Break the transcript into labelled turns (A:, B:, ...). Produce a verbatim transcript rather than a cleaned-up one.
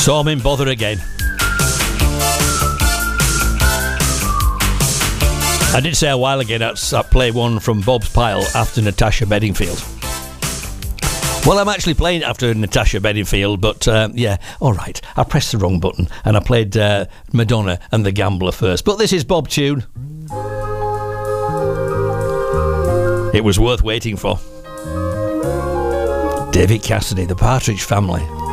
A: Saw him in Bother again. I did say a while ago that I play one from Bob's Pile after Natasha Bedingfield. Well, I'm actually playing after Natasha Bedingfield, but uh, yeah, all right. I pressed the wrong button and I played uh, Madonna and The Gambler first. But this is Bob Tune. It was worth waiting for. David Cassidy, The Partridge Family.